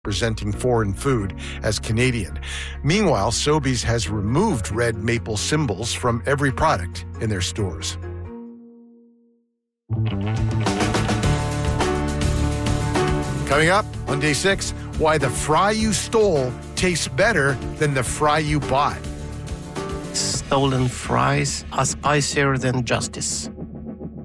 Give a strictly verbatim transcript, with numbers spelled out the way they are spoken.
presenting foreign food as Canadian. Meanwhile, Sobeys has removed red maple symbols from every product in their stores. Coming up on Day six, why the fry you stole tastes better than the fry you bought. Stolen fries are spicier than justice.